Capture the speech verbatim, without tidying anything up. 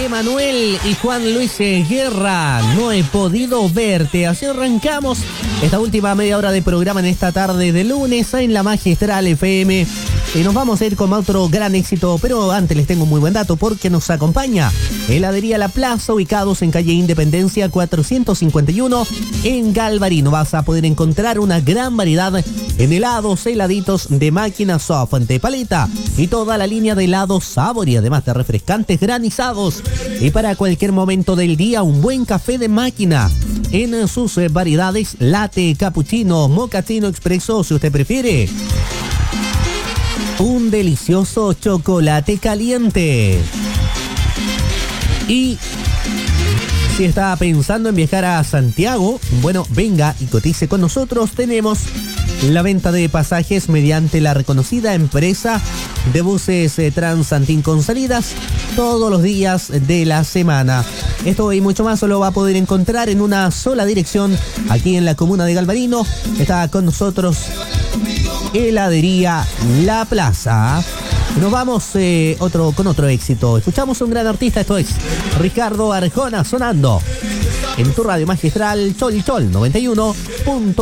Emanuel y Juan Luis Guerra, no he podido verte. Así arrancamos esta última media hora de programa en esta tarde de lunes en la Magistral F M. Y nos vamos a ir con otro gran éxito, pero antes les tengo un muy buen dato porque nos acompaña Heladería La Plaza, ubicados en calle Independencia cuatrocientos cincuenta y uno en Galvarino. Vas a poder encontrar una gran variedad en helados, heladitos de máquina soft, de paleta y toda la línea de helados sabor y además de refrescantes granizados. Y para cualquier momento del día, un buen café de máquina en sus variedades latte, cappuccino, mocatino expreso, si usted prefiere. Un delicioso chocolate caliente. Y si está pensando en viajar a Santiago, bueno, venga y cotice con nosotros. Tenemos la venta de pasajes mediante la reconocida empresa de buses eh, Transantín con salidas todos los días de la semana. Esto y mucho más solo va a poder encontrar en una sola dirección aquí en la comuna de Galvarino. Está con nosotros Heladería La Plaza. Nos vamos eh, otro, con otro éxito. Escuchamos un gran artista, esto es Ricardo Arjona sonando en tu radio magistral Chol Chol noventa y uno punto